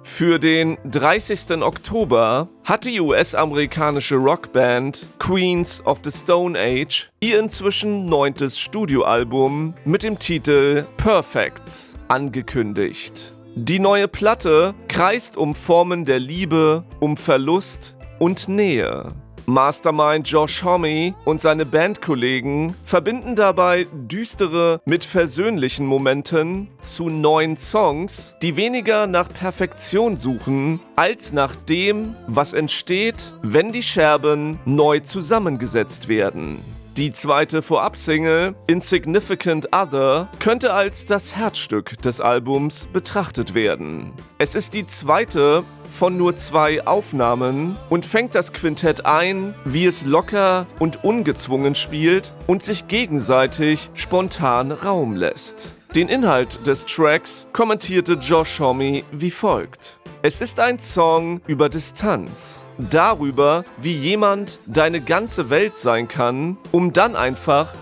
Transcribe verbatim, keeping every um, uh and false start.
Für den dreißigsten Oktober hat die U S-amerikanische Rockband Queens of the Stone Age ihr inzwischen neuntes Studioalbum mit dem Titel Perfect angekündigt. Die neue Platte kreist um Formen der Liebe, um Verlust und Nähe. Mastermind Josh Homme und seine Bandkollegen verbinden dabei düstere mit versöhnlichen Momenten zu neuen Songs, die weniger nach Perfektion suchen, als nach dem, was entsteht, wenn die Scherben neu zusammengesetzt werden. Die zweite Vorabsingle, Insignificant Other, könnte als das Herzstück des Albums betrachtet werden. Es ist die zweite von nur zwei Aufnahmen und fängt das Quintett ein, wie es locker und ungezwungen spielt und sich gegenseitig spontan Raum lässt. Den Inhalt des Tracks kommentierte Josh Homme wie folgt: Es ist ein Song über Distanz. Darüber, wie jemand deine ganze Welt sein kann, um dann einfach